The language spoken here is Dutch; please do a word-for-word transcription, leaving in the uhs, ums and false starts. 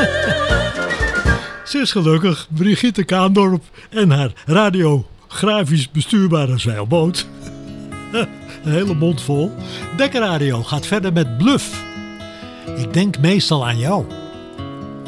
Ze is gelukkig, Brigitte Kaandorp en haar radiografisch bestuurbare zeilboot. Een hele mond vol. Dekkerradio gaat verder met Bluff. Ik denk meestal aan jou.